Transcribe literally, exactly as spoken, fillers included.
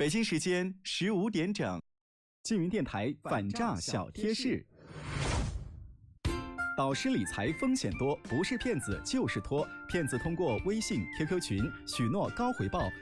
北京时间十五点整，缙云电台反诈小贴士。导师理财风险多，不是骗子就是托。骗子通过微信、Q Q 群许诺高回报，